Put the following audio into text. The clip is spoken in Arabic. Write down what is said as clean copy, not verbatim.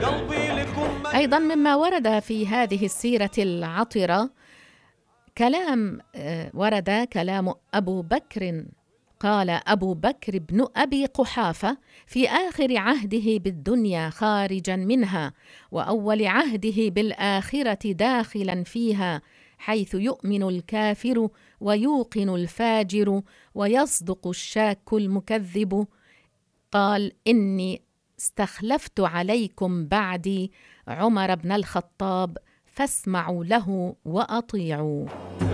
أيضا مما ورد في هذه السيرة العطرة ورد كلام أبو بكر. قال أبو بكر بن أبي قحافة في آخر عهده بالدنيا خارجا منها، وأول عهده بالآخرة داخلا فيها، حيث يؤمن الكافر ويوقن الفاجر ويصدق الشاك المكذب. قال: إني استخلفت عليكم بعدي عمر بن الخطاب، فاسمعوا له وأطيعوا.